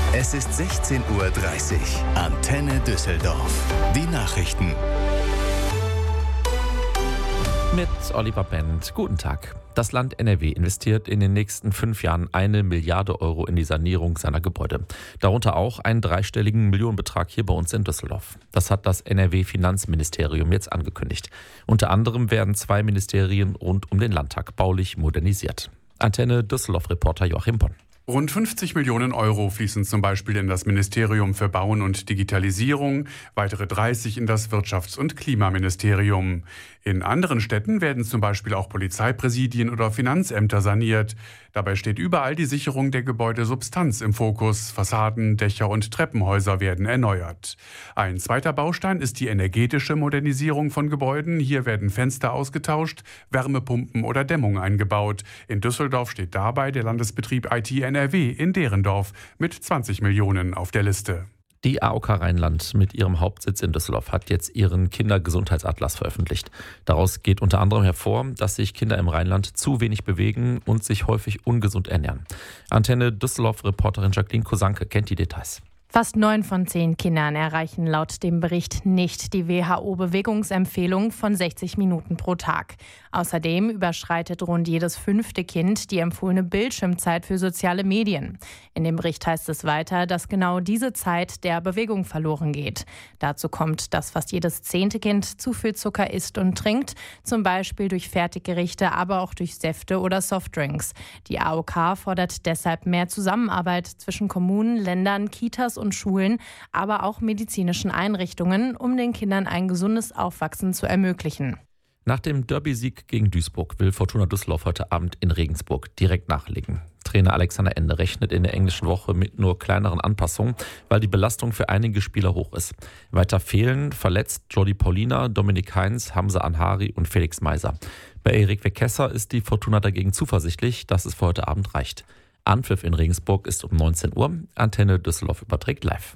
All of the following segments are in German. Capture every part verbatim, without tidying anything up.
Es ist sechzehn Uhr dreißig. Antenne Düsseldorf. Die Nachrichten. Mit Oliver Bent. Guten Tag. Das Land N R W investiert in den nächsten fünf Jahren eine Milliarde Euro in die Sanierung seiner Gebäude. Darunter auch einen dreistelligen Millionenbetrag hier bei uns in Düsseldorf. Das hat das N R W-Finanzministerium jetzt angekündigt. Unter anderem werden zwei Ministerien rund um den Landtag baulich modernisiert. Antenne Düsseldorf-Reporter Joachim Bonn. Rund fünfzig Millionen Euro fließen zum Beispiel in das Ministerium für Bauen und Digitalisierung, weitere dreißig in das Wirtschafts- und Klimaministerium. In anderen Städten werden zum Beispiel auch Polizeipräsidien oder Finanzämter saniert. Dabei steht überall die Sicherung der Gebäudesubstanz im Fokus. Fassaden, Dächer und Treppenhäuser werden erneuert. Ein zweiter Baustein ist die energetische Modernisierung von Gebäuden. Hier werden Fenster ausgetauscht, Wärmepumpen oder Dämmung eingebaut. In Düsseldorf steht dabei der Landesbetrieb I T N R W in Derendorf mit zwanzig Millionen auf der Liste. Die A O K Rheinland mit ihrem Hauptsitz in Düsseldorf hat jetzt ihren Kindergesundheitsatlas veröffentlicht. Daraus geht unter anderem hervor, dass sich Kinder im Rheinland zu wenig bewegen und sich häufig ungesund ernähren. Antenne Düsseldorf-Reporterin Jacqueline Kosanke kennt die Details. Fast neun von zehn Kindern erreichen laut dem Bericht nicht die W H O-Bewegungsempfehlung von sechzig Minuten pro Tag. Außerdem überschreitet rund jedes fünfte Kind die empfohlene Bildschirmzeit für soziale Medien. In dem Bericht heißt es weiter, dass genau diese Zeit der Bewegung verloren geht. Dazu kommt, dass fast jedes zehnte Kind zu viel Zucker isst und trinkt, zum Beispiel durch Fertiggerichte, aber auch durch Säfte oder Softdrinks. Die A O K fordert deshalb mehr Zusammenarbeit zwischen Kommunen, Ländern, Kitas und Schulen, aber auch medizinischen Einrichtungen, um den Kindern ein gesundes Aufwachsen zu ermöglichen. Nach dem Derby-Sieg gegen Duisburg will Fortuna Düsseldorf heute Abend in Regensburg direkt nachlegen. Trainer Alexander Ende rechnet in der englischen Woche mit nur kleineren Anpassungen, weil die Belastung für einige Spieler hoch ist. Weiter fehlen verletzt Jordi Paulina, Dominik Heinz, Hamza Anhari und Felix Meiser. Bei Erik Wekesser ist die Fortuna dagegen zuversichtlich, dass es für heute Abend reicht. Anpfiff in Regensburg ist um neunzehn Uhr. Antenne Düsseldorf überträgt live.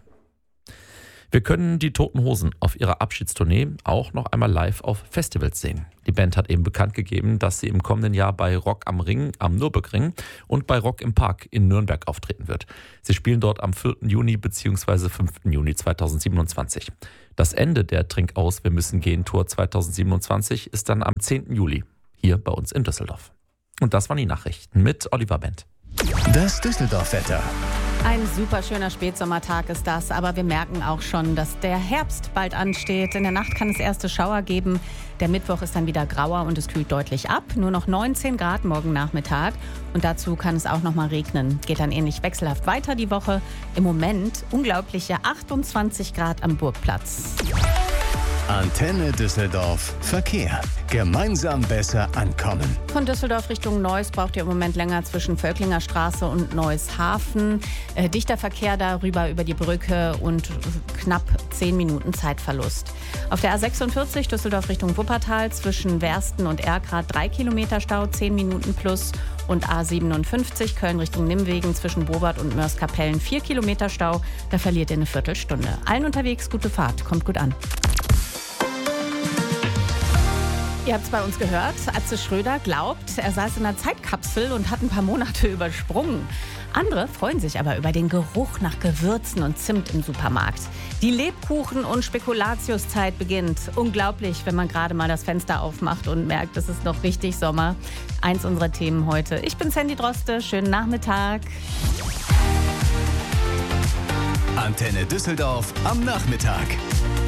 Wir können die Toten Hosen auf ihrer Abschiedstournee auch noch einmal live auf Festivals sehen. Die Band hat eben bekannt gegeben, dass sie im kommenden Jahr bei Rock am Ring am Nürburgring und bei Rock im Park in Nürnberg auftreten wird. Sie spielen dort am vierten Juni bzw. fünften Juni zweitausendsiebenundzwanzig. Das Ende der Trink aus, wir müssen gehen Tour zweitausendsiebenundzwanzig ist dann am zehnten Juli hier bei uns in Düsseldorf. Und das waren die Nachrichten mit Oliver Bent. Das Düsseldorf-Wetter. Ein super schöner Spätsommertag ist das, aber wir merken auch schon, dass der Herbst bald ansteht. In der Nacht kann es erste Schauer geben. Der Mittwoch ist dann wieder grauer und es kühlt deutlich ab. Nur noch neunzehn Grad morgen Nachmittag. Und dazu kann es auch noch mal regnen. Geht dann ähnlich wechselhaft weiter die Woche. Im Moment unglaubliche achtundzwanzig Grad am Burgplatz. Antenne Düsseldorf. Verkehr. Gemeinsam besser ankommen. Von Düsseldorf Richtung Neuss braucht ihr im Moment länger zwischen Völklinger Straße und Neuss-Hafen. Äh, dichter Verkehr darüber über die Brücke und knapp zehn Minuten Zeitverlust. Auf der A sechsundvierzig Düsseldorf Richtung Wuppertal zwischen Wersten und Erkrath drei Kilometer Stau, zehn Minuten plus. Und A siebenundfünfzig Köln Richtung Nimwegen zwischen Bobert und Mörs-Kapellen vier Kilometer Stau. Da verliert ihr eine Viertelstunde. Allen unterwegs gute Fahrt, kommt gut an. Ihr habt es bei uns gehört, Atze Schröder glaubt, er saß in einer Zeitkapsel und hat ein paar Monate übersprungen. Andere freuen sich aber über den Geruch nach Gewürzen und Zimt im Supermarkt. Die Lebkuchen- und Spekulatiuszeit beginnt. Unglaublich, wenn man gerade mal das Fenster aufmacht und merkt, es ist noch richtig Sommer. Eins unserer Themen heute. Ich bin Sandy Droste, schönen Nachmittag. Antenne Düsseldorf am Nachmittag.